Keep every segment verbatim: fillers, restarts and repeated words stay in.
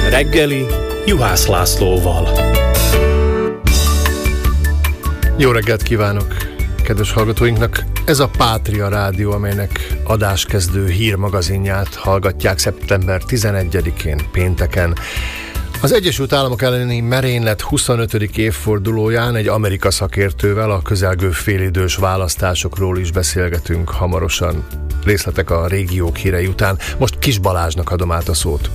Reggeli Juhász Lászlóval. Jó reggelt kívánok kedves hallgatóinknak! Ez a Pátria Rádió, amelynek adáskezdő hírmagazinját hallgatják szeptember tizenegyedikén, pénteken. Az Egyesült Államok elleni merénylet huszonötödik évfordulóján egy Amerika szakértővel a közelgő félidős választásokról is beszélgetünk hamarosan. Részletek a régiók hírei után. Most Kis Balázsnak adom át a szót.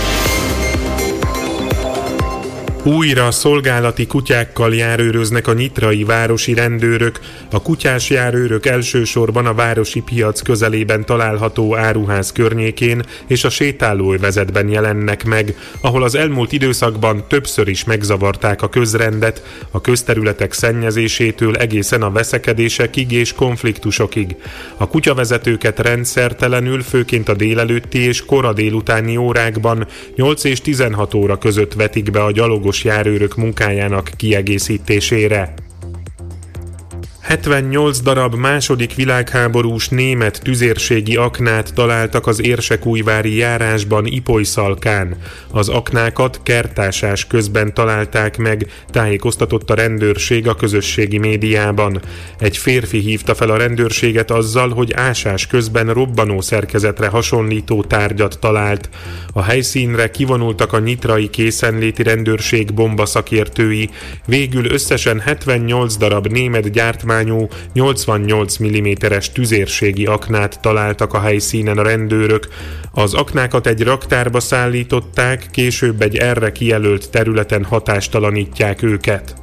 Újra szolgálati kutyákkal járőröznek a nyitrai városi rendőrök. A kutyás járőrök elsősorban a városi piac közelében található áruház környékén és a sétálóövezetben jelennek meg, ahol az elmúlt időszakban többször is megzavarták a közrendet, a közterületek szennyezésétől egészen a veszekedésekig és konfliktusokig. A kutyavezetőket rendszertelenül, főként a délelőtti és kora délutáni órákban nyolc és tizenhat óra között vetik be a gyalogos járőrök munkájának kiegészítésére. hetvennyolc darab második világháborús német tüzérségi aknát találtak az érsekújvári járásban Ipolyszalkán. Az aknákat kertásás közben találták meg, tájékoztatott a rendőrség a közösségi médiában. Egy férfi hívta fel a rendőrséget azzal, hogy ásás közben robbanó szerkezetre hasonlító tárgyat talált. A helyszínre kivonultak a nyitrai készenléti rendőrség bombaszakértői. Végül összesen hetvennyolc darab német gyártmány nyolcvannyolc milliméteres tüzérségi aknát találtak a helyszínen a rendőrök. Az aknákat egy raktárba szállították, később egy erre kijelölt területen hatástalanítják őket.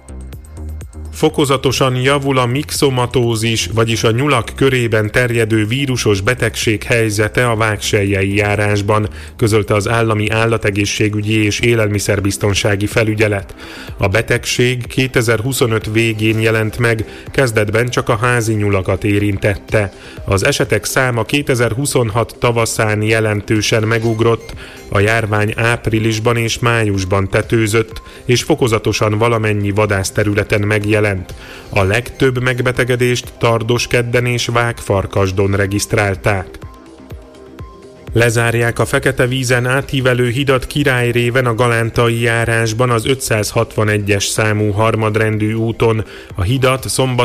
Fokozatosan javul a mixomatózis, vagyis a nyulak körében terjedő vírusos betegség helyzete a vágselyei járásban, közölte az Állami Állategészségügyi és Élelmiszerbiztonsági Felügyelet. A betegség kétezer-huszonöt végén jelent meg, kezdetben csak a házi nyulakat érintette. Az esetek száma kétezer-huszonhat tavaszán jelentősen megugrott, a járvány áprilisban és májusban tetőzött, és fokozatosan valamennyi vadászterületen megjelent. A legtöbb megbetegedést Tardoskedden és Vágfarkasdon regisztrálták. Lezárják a Fekete vízen átívelő hidat Királyréven a galántai járásban az ötszázhatvanegyes számú harmadrendű úton. A hidat szombat